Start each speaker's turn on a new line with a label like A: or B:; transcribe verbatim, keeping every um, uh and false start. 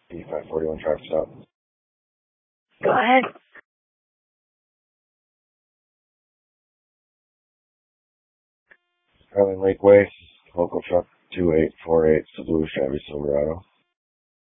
A: B five forty-one traffic stop.
B: Go ahead.
A: Highland Lakeway, local truck two eight four eight, Blue Chevy Silverado.